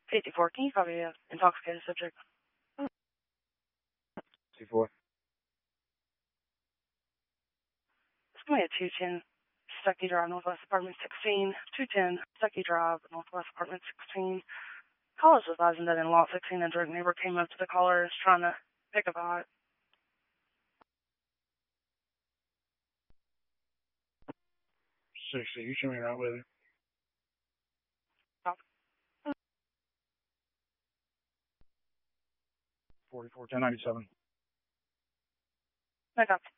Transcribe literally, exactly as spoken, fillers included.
fifty-four, can you copy an intoxicated subject? fifty-four. It's going to be a two ten Stuckey Drive, Northwest Apartment sixteen. two ten Stuckey Drive, Northwest Apartment sixteen. Callers advising that in lot sixteen, a drunk neighbor came up to the caller and was trying to pick a fight. sixty, you show me right with it. Stop. forty-four, ten ninety-seven. No copy.